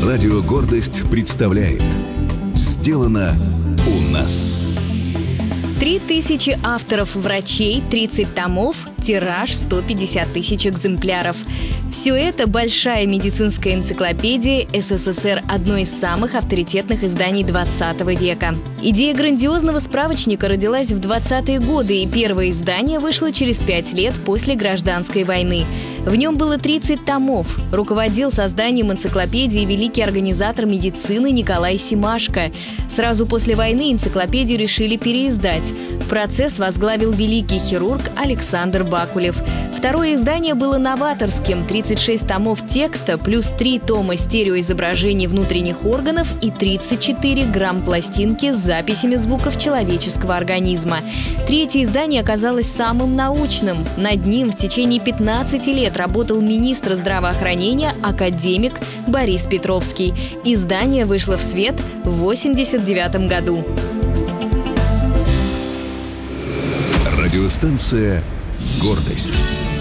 Радио «Гордость» представляет «Сделано у нас». 3000 авторов врачей, 30 томов, тираж 150 тысяч экземпляров. Все это большая медицинская энциклопедия СССР, одно из самых авторитетных изданий 20 века. Идея грандиозного справочника родилась в 20-е годы, и первое издание вышло через 5 лет после Гражданской войны. В нем было 30 томов. Руководил созданием энциклопедии великий организатор медицины Николай Семашко. Сразу после войны энциклопедию решили переиздать. Процесс возглавил великий хирург Александр Бакулев. Второе издание было новаторским – 36 томов текста плюс 3 тома стереоизображений внутренних органов и 34 грамм пластинки с записями звуков человеческого организма. Третье издание оказалось самым научным. Над ним в течение 15 лет работал министр здравоохранения академик Борис Петровский. Издание вышло в свет в 1989 году. Радиостанция «Гордость».